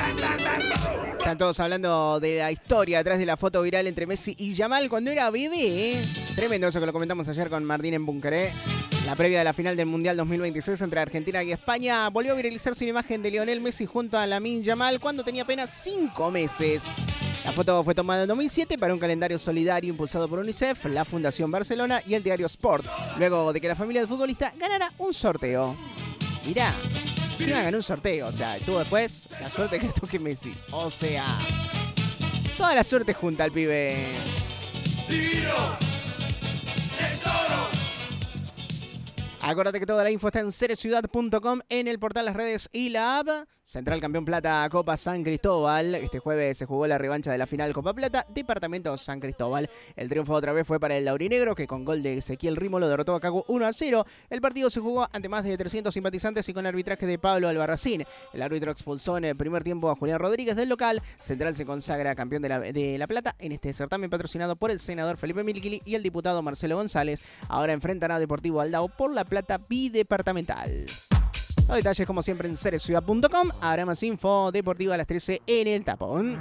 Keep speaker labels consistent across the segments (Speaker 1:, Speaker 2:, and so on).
Speaker 1: Están todos hablando de la historia detrás de la foto viral entre Messi y Yamal cuando era bebé. Tremendo eso que lo comentamos ayer con Martín en Búnker. La previa de la final del Mundial 2026 entre Argentina y España volvió a viralizarse una imagen de Lionel Messi junto a Lamine Yamal cuando tenía apenas 5 meses. La foto fue tomada en 2007 para un calendario solidario impulsado por UNICEF, la Fundación Barcelona y el diario Sport, luego de que la familia del futbolista ganara un sorteo. Mirá, encima ganó un sorteo, o sea, tuvo después la suerte que le toque Messi. O sea, toda la suerte junta al pibe.
Speaker 2: Divino, tesoro.
Speaker 1: Acuérdate que toda la info está en cereciudad.com, en el portal, las redes y la app. Central Campeón Plata, Copa San Cristóbal. Este jueves se jugó la revancha de la final Copa Plata, Departamento San Cristóbal. El triunfo otra vez fue para el laurinegro, que con gol de Ezequiel Rimo lo derrotó a Cagu 1-0. El partido se jugó ante más de 300 simpatizantes y con arbitraje de Pablo Albarracín. El árbitro expulsó en el primer tiempo a Julián Rodríguez del local. Central se consagra campeón de la Plata en este certamen patrocinado por el senador Felipe Milquili y el diputado Marcelo González. Ahora enfrentan a Deportivo Aldao por la Plata bidepartamental. Los detalles como siempre en cereciudad.com. Habrá más info deportiva a las 13 en el tapón.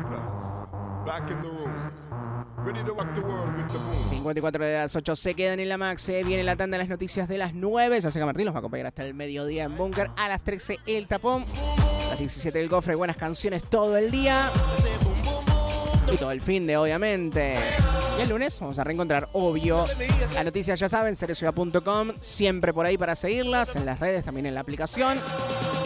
Speaker 1: 54 de las 8 se quedan en la Max. Viene la tanda de las noticias de las 9. Ya sé que Martín los va a acompañar hasta el mediodía en Búnker. A las 13 el tapón. A las 17 el Gofre. Buenas canciones todo el día. Y todo el fin de, obviamente. Y el lunes vamos a reencontrar, obvio. Las noticias ya saben, cereciudad.com. Siempre por ahí para seguirlas. En las redes, también en la aplicación.